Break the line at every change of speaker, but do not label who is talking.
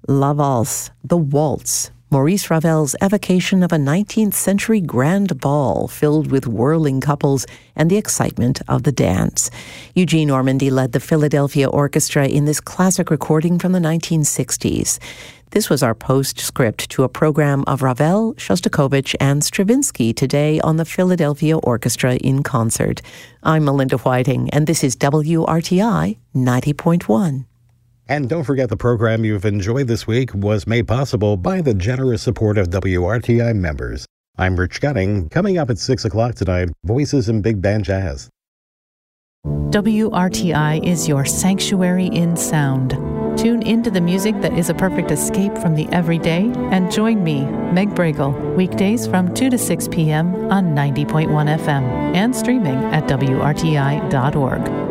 La Valse, The Waltz, Maurice Ravel's evocation of a 19th century grand ball filled with whirling couples and the excitement of the dance. Eugene Ormandy led the Philadelphia Orchestra in this classic recording from the 1960s. This was our postscript to a program of Ravel, Shostakovich, and Stravinsky today on the Philadelphia Orchestra in Concert. I'm Melinda Whiting, and this is WRTI 90.1.
And don't forget, the program you've enjoyed this week was made possible by the generous support of WRTI members. I'm Rich Gunning. Coming up at 6 o'clock tonight, Voices in Big Band Jazz.
WRTI is your sanctuary in sound. Tune into the music that is a perfect escape from the everyday and join me, Meg Bragle, weekdays from 2 to 6 p.m. on 90.1 FM and streaming at WRTI.org.